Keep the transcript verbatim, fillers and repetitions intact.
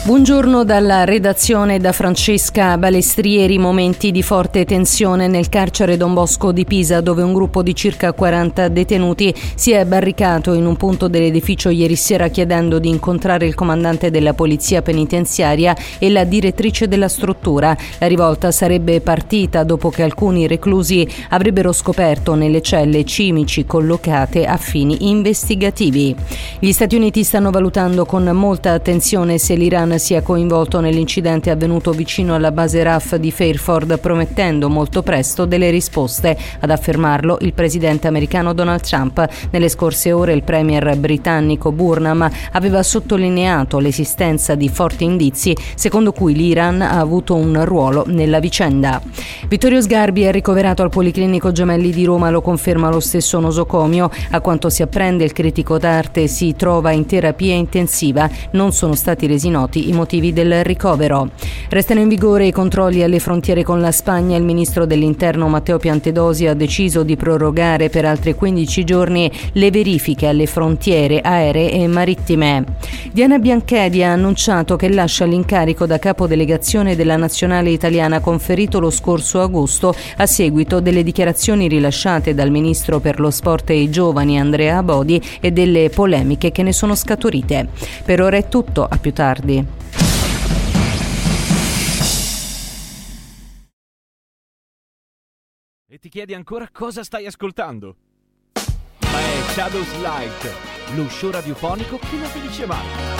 Buongiorno dalla redazione, da Francesca Balestrieri. Momenti di forte tensione nel carcere Don Bosco di Pisa, dove un gruppo di circa quaranta detenuti si è barricato in un punto dell'edificio ieri sera chiedendo di incontrare il comandante della polizia penitenziaria e la direttrice della struttura. La rivolta sarebbe partita dopo che alcuni reclusi avrebbero scoperto nelle celle cimici collocate a fini investigativi. Gli Stati Uniti stanno valutando con molta attenzione se l'Iran sia coinvolto nell'incidente avvenuto vicino alla base R A F di Fairford, promettendo molto presto delle risposte. Ad affermarlo il presidente americano Donald Trump. Nelle scorse ore il premier britannico Burnham aveva sottolineato l'esistenza di forti indizi secondo cui l'Iran ha avuto un ruolo nella vicenda. Vittorio Sgarbi è ricoverato al Policlinico Gemelli di Roma, lo conferma lo stesso nosocomio. A quanto si apprende, il critico d'arte si trova in terapia intensiva. Non sono stati resi noti i motivi del ricovero. Restano in vigore i controlli alle frontiere con la Spagna. Il ministro dell'Interno Matteo Piantedosi ha deciso di prorogare per altri quindici giorni le verifiche alle frontiere aeree e marittime. Diana Bianchedi ha annunciato che lascia l'incarico da capodelegazione della nazionale italiana conferito lo scorso agosto a seguito delle dichiarazioni rilasciate dal ministro per lo sport e i giovani Andrea Abodi e delle polemiche che ne sono scaturite. Per ora è tutto, a più tardi. E ti chiedi ancora cosa stai ascoltando? Ma è Shadows Light, lo show radiofonico che non finisce mai.